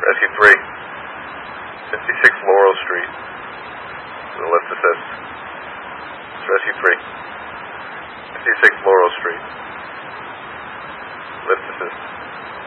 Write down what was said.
Rescue 3, 56 Laurel Street. The lift assist. It's Rescue 3, 56 Laurel Street. Lift assist.